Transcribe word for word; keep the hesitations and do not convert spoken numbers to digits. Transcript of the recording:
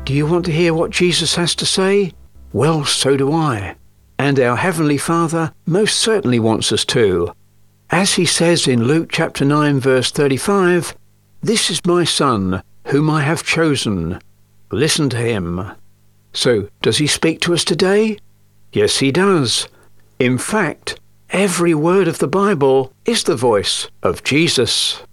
Do you want to hear what Jesus has to say? Well, so do I. And our Heavenly Father most certainly wants us to. As he says in Luke chapter nine verse thirty-five, "This is my Son, whom I have chosen. Listen to him." So, does he speak to us today? Yes, he does. In fact, every word of the Bible is the voice of Jesus.